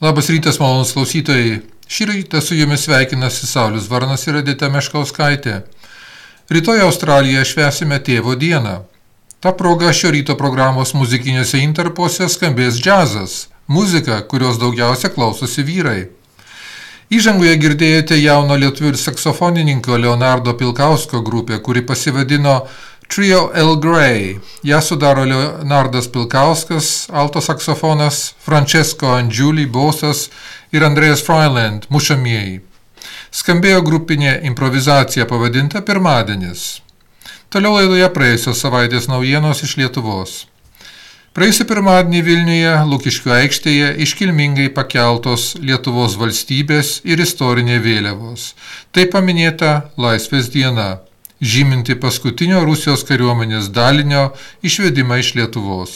Labas rytas, malonus klausytojai. Šį rytą su jumis sveikinasi Saulius Varnas ir Edita Meškauskaitė. Rytoj Australijoje švęsime Tėvo dieną. Ta proga šio ryto programos muzikiniuose intarpuose skambės džiazas, muzika, kurios daugiausia klausosi vyrai. Įžangoje girdėjote jauno lietuvių ir saksofonininko Leonardo Pilkausko grupę, kuri pasivadino Trio El Grey. Ją sudaro Leonardas Pilkauskas, alto saksofonas, Francesco Angiuli, bosas ir Andreas Freiland, mušamieji. Skambėjo grupinė improvizacija pavadinta Pirmadienis. Toliau laidoje praėjusios savaitės naujienos iš Lietuvos. Praėjusį pirmadienį Vilniuje, Lukiškių aikštėje iškilmingai pakeltos Lietuvos valstybės ir istorinė vėliavos. Tai paminėta Laisvės diena, žyminti paskutinio Rusijos kariuomenės dalinio išvedimą iš Lietuvos.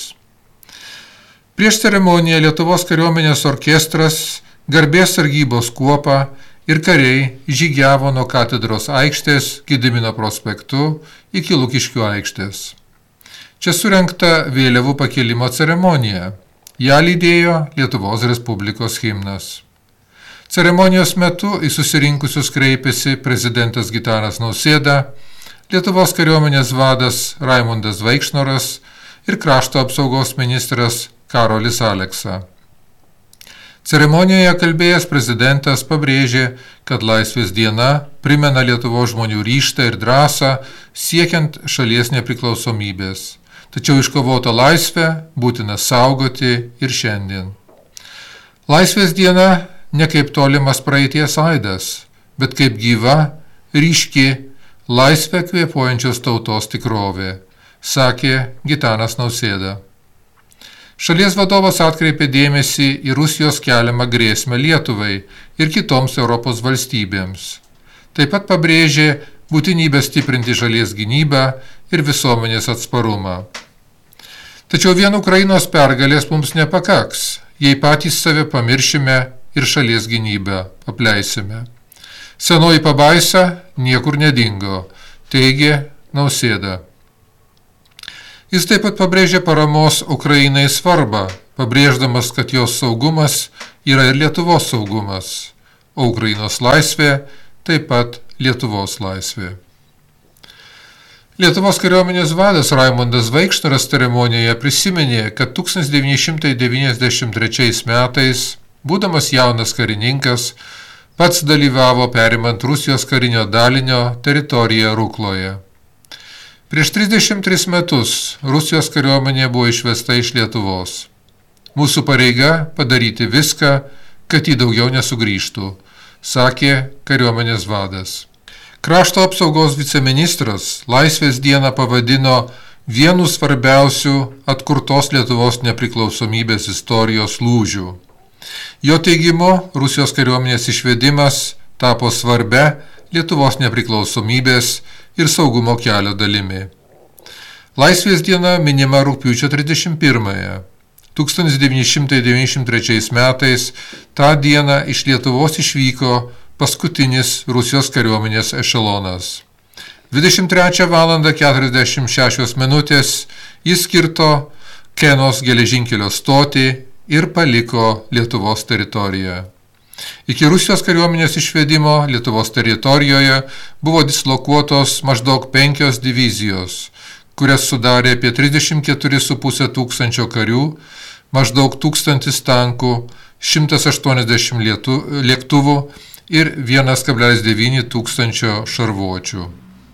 Prieš ceremoniją Lietuvos kariuomenės orkestras, garbės sargybos kuopa ir kariai žygiavo nuo katedros aikštės Gedimino prospektu iki Lukiškių aikštės. Čia surengta vėliavų pakėlimo ceremonija. Ją lydėjo Lietuvos Respublikos himnas. Ceremonijos metu į susirinkusius kreipėsi prezidentas Gitanas Nausėda, Lietuvos kariuomenės vadas Raimundas Vaikšnoras ir krašto apsaugos ministras Karolis Aleksa. Ceremonijoje kalbėjęs prezidentas pabrėžė, kad Laisvės diena primena Lietuvos žmonių ryžtą ir drąsą siekiant šalies nepriklausomybės. Tačiau iškovotą laisvę būtina saugoti ir šiandien. Laisvės diena ne kaip tolimas praeities aidas, bet kaip gyva, ryški, laisvę kvėpuojančios tautos tikrovė, sakė Gitanas Nausėda. Šalies vadovas atkreipė dėmesį į Rusijos keliamą grėsmę Lietuvai ir kitoms Europos valstybėms. Taip pat pabrėžė būtinybę stiprinti šalies gynybą ir visuomenės atsparumą. Tačiau vien Ukrainos pergalės mums nepakaks, jei patys save pamiršime ir šalies gynybą apleisime. Senoji pabaisa niekur nedingo, teigė Nausėda. Jis taip pat pabrėžė paramos Ukrainai svarbą, pabrėždamas, kad jos saugumas yra ir Lietuvos saugumas, o Ukrainos laisvė taip pat Lietuvos laisvė. Lietuvos kariuomenės vadas Raimundas Vaikšnoras ceremonijoje prisiminė, kad 1993 metais, būdamas jaunas karininkas, pats dalyvavo perimant Rusijos karinio dalinio teritoriją Rukloje. Prieš 33 metus Rusijos kariuomenė buvo išvesta iš Lietuvos. Mūsų pareiga padaryti viską, kad ji daugiau nesugrįžtų, sakė kariuomenės vadas. Krašto apsaugos viceministras Laisvės dieną pavadino vienu svarbiausių atkurtos Lietuvos nepriklausomybės istorijos lūžių. Jo teigimu, Rusijos kariuomenės išvedimas tapo svarbia Lietuvos nepriklausomybės ir saugumo kelio dalimi. Laisvės diena minima rugpjūčio 31-ąją. 1993 metais tą dieną iš Lietuvos išvyko paskutinis Rusijos kariuomenės ešelonas. 23:46 jis kirto Kenos geležinkelio stotį ir paliko Lietuvos teritoriją. Iki Rusijos kariuomenės išvedimo Lietuvos teritorijoje buvo dislokuotos maždaug 5 divizijos, kurias sudarė apie 34,5 tūkstančio karių, maždaug 1000 tankų, 180 lėktuvų ir 1,9 tūkstančio šarvuočių.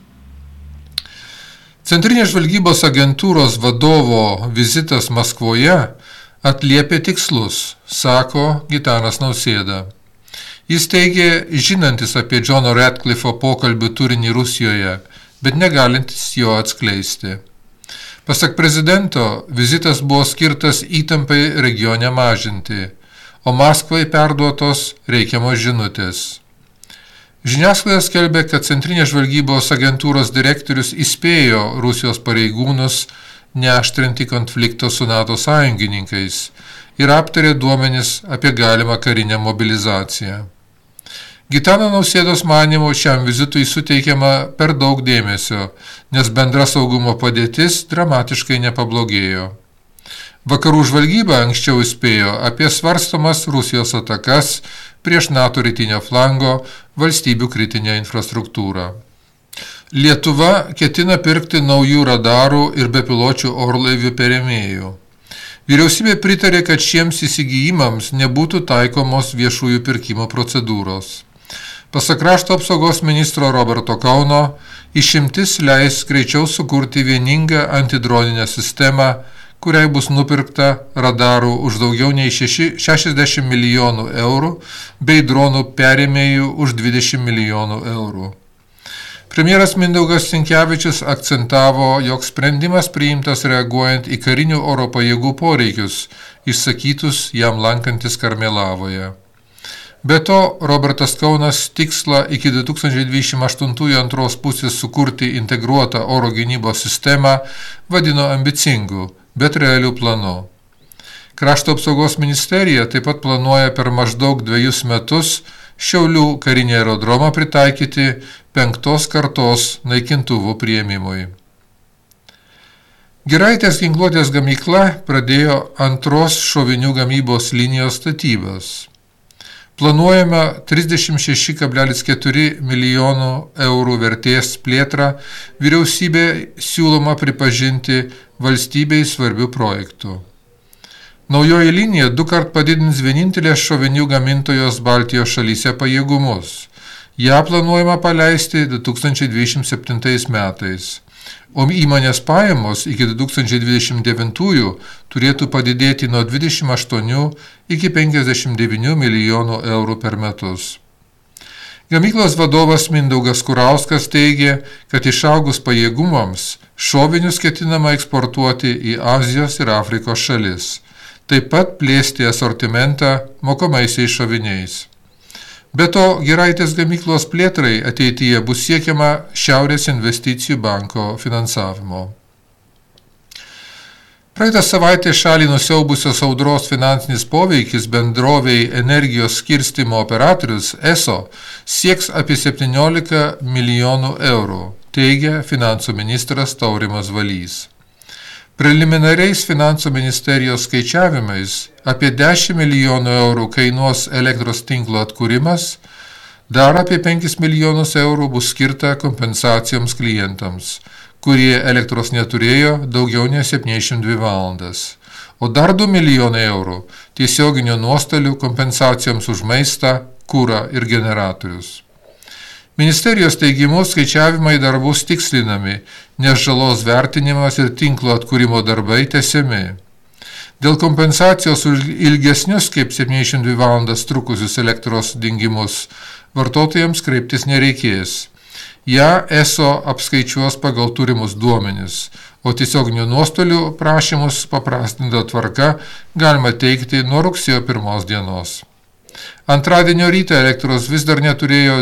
Centrinės žvalgybos agentūros vadovo vizitas Maskvoje atliepė tikslus, sako Gitanas Nausėda. Jis teigė, žinantis apie Johno Ratcliffe'o pokalbių turinį Rusijoje, bet negalintis jo atskleisti. Pasak prezidento, vizitas buvo skirtas įtampai regione mažinti, o Maskvai perduotos reikiamos žinutės. Žiniasklaida skelbė, kad Centrinės žvalgybos agentūros direktorius įspėjo Rusijos pareigūnus neaštrinti konflikto su NATO sąjungininkais ir aptarė duomenis apie galimą karinę mobilizaciją. Gitano Nausėdos manymu šiam vizitui suteikiama per daug dėmesio, nes bendra saugumo padėtis dramatiškai nepablogėjo. Vakarų žvalgyba anksčiau įspėjo apie svarstomas Rusijos atakas prieš NATO rytinio flango valstybių kritinę infrastruktūrą. Lietuva ketina pirkti naujų radarų ir bepiločių orlaivių perėmėjų. Vyriausybė pritarė, kad šiems įsigijimams nebūtų taikomos viešųjų pirkimo procedūros. Pasak krašto apsaugos ministro Roberto Kauno, išimtis leis greičiau sukurti vieningą antidroninę sistemą, kuriai bus nupirkta radarų už daugiau nei 60 milijonų eurų bei dronų perėmėjų už 20 milijonų eurų. Premjeras Mindaugas Sinkevičius akcentavo, jog sprendimas priimtas reaguojant į karinių oro pajėgų poreikius, išsakytus jam lankantis Karmėlavoje. Be to, Robertas Kaunas tikslą iki 2028 antros pusės sukurti integruotą oro gynybos sistemą vadino ambicingu, bet realiu planu. Krašto apsaugos ministerija taip pat planuoja per maždaug 2 metus Šiaulių karinį aerodromą pritaikyti 5 kartos naikintuvų priėmimui. Giraitės ginkluotės gamykla pradėjo antros šovinių gamybos linijos statybas. Planuojama 36,4 milijonų eurų vertės plėtrą vyriausybė siūloma pripažinti valstybei svarbių projektų. Naujoji linija 2 kart padidins vienintelės šovinių gamintojos Baltijos šalyse pajėgumus. Ja planuojama paleisti 2027 metais, o įmonės pajamos iki 2029 turėtų padidėti nuo 28 iki 59 milijonų eurų per metus. Gamyklos vadovas Mindaugas Kurauskas teigė, kad išaugus pajėgumams šovinius ketinama eksportuoti į Azijos ir Afrikos šalis. Taip pat plėsti asortimentą mokomaisiais šoviniais. Be to, Giraitės gamyklos plėtrai ateityje bus siekiama Šiaurės investicijų banko finansavimo. Praeitą savaitę šalį nusiaubusios audros finansinis poveikis bendrovei energijos skirstymo operatorius ESO sieks apie 17 milijonų eurų, teigia finansų ministras Taurimas Valys. Preliminariais finansų ministerijos skaičiavimais apie 10 milijonų eurų kainuos elektros tinklo atkūrimas, dar apie 5 milijonus eurų bus skirta kompensacijoms klientams, kurie elektros neturėjo daugiau nei 72 valandas, o dar 2 milijonai eurų tiesioginių nuostolių kompensacijoms už maistą, kurą ir generatorius. Ministerijos teigimu skaičiavimai dar bus tikslinami, nes žalos vertinimas ir tinklo atkūrimo darbai tęsiami. Dėl kompensacijos už ilgesnius kaip 72 valandas trukusius elektros dingimus vartotojams kreiptis nereikės. Ja ESO apskaičiuos pagal turimus duomenis, o tiesioginių nuostolių prašymus paprastinta tvarka galima teikti nuo rugsėjo 1 dienos. Antradienio rytą elektros vis dar neturėjo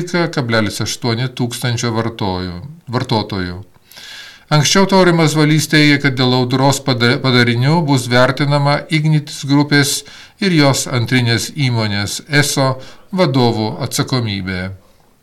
12,8 tūkstančio vartotojų. Anksčiau Taurimas Valys teigė, kad dėl audros padarinių bus vertinama Ignitis grupės ir jos antrinės įmonės ESO vadovų atsakomybė.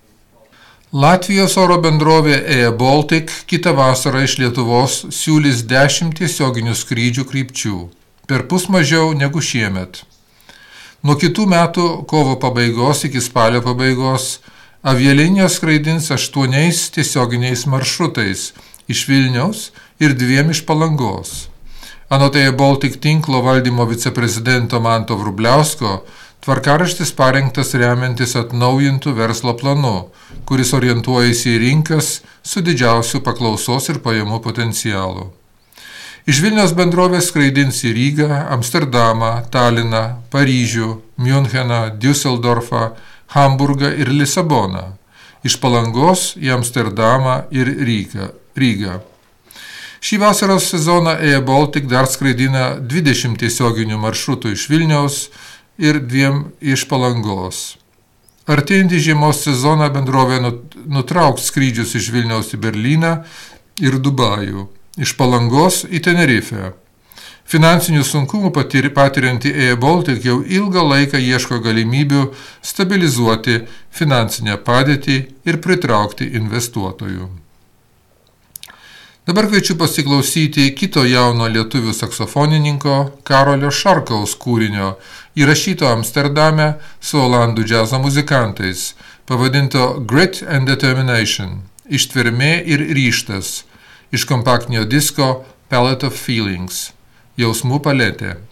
Latvijos oro bendrovė Air Baltic kitą vasarą iš Lietuvos siūlys 10 tiesioginių skrydžių krypčių, perpus mažiau negu šiemet. Nuo kitų metų kovo pabaigos iki spalio pabaigos avialinijos skraidins 8 tiesioginiais maršrutais iš Vilniaus ir 2 iš Palangos. Anot Air Baltic tinklo valdymo viceprezidento Manto Vrubliausko, tvarkaraštis parengtas remiantis atnaujintų verslo planu, kuris orientuojasi į rinkas su didžiausiu paklausos ir pajamų potencialu. Iš Vilniaus bendrovės skraidins į Rygą, Amsterdamą, Taliną, Paryžių, Miuncheną, Düsseldorfą, Hamburgą ir Lisaboną. Iš Palangos į Amsterdamą ir Rygą. Šį vasaros sezoną Air Baltic dar skraidina 20 tiesioginių maršrutų iš Vilniaus ir 2 iš Palangos. Artėjantį žiemos sezoną bendrovė nutrauks skrydžius iš Vilniaus į Berlyną ir Dubajų, iš Palangos į Tenerifę. Finansinių sunkumų patirianti Air Baltic jau ilgą laiką ieško galimybių stabilizuoti finansinę padėtį ir pritraukti investuotojų. Dabar kviečiu pasiklausyti kito jauno lietuvių saksofonininko Karolio Šarkaus kūrinio, įrašyto Amsterdame su olandų džiazo muzikantais, pavadinto Grit and Determination, ištvermė ir ryžtas, iš kompaktinio disko Palette of Feelings, jausmų paletė.